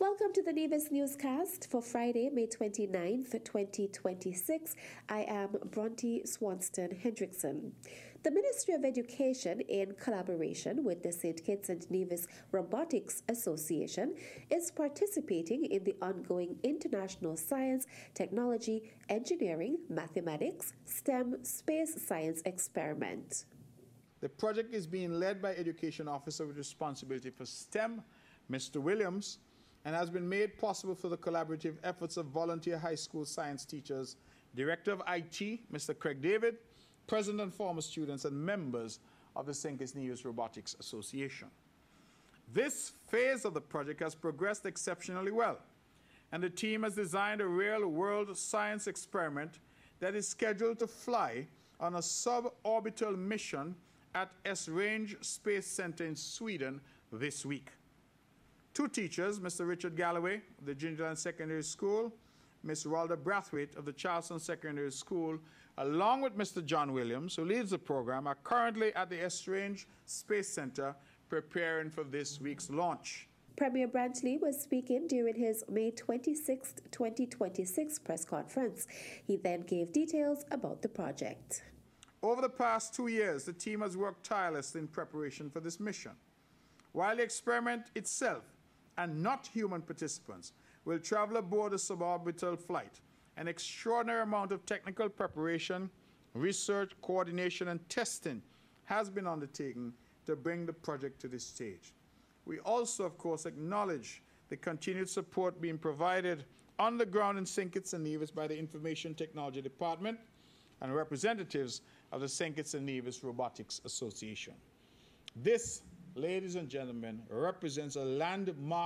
Welcome to the Nevis Newscast for Friday, May 29th, 2026. I am Bronte Swanston Hendrickson. The Ministry of Education, in collaboration with the St. Kitts and Nevis Robotics Association, is participating in the ongoing International Science, Technology, Engineering, Mathematics, STEM Space Science Experiment. The project is being led by Education Officer with responsibility for STEM, Mr. Williams, and has been made possible through the collaborative efforts of volunteer high school science teachers, Director of IT, Mr. Craig David, President and former students, and members of the St. Kitts Nevis Robotics Association. This phase of the project has progressed exceptionally well, and the team has designed a real-world science experiment that is scheduled to fly on a suborbital mission at Esrange Space Center in Sweden this week. Two teachers, Mr. Richard Galloway of the Gingerland Secondary School, Ms. Ralda Brathwaite of the Charleston Secondary School, along with Mr. John Williams, who leads the program, are currently at the Esrange Space Center preparing for this week's launch. Premier Brantley was speaking during his May 26, 2026 press conference. He then gave details about the project. Over the past 2 years, the team has worked tirelessly in preparation for this mission. While the experiment itself and not human participants will travel aboard a suborbital flight, an extraordinary amount of technical preparation, research, coordination, and testing has been undertaken to bring the project to this stage. We also, of course, acknowledge the continued support being provided on the ground in St. Kitts and Nevis by the Information Technology Department and representatives of the St. Kitts and Nevis Robotics Association. This, ladies and gentlemen, represents a landmark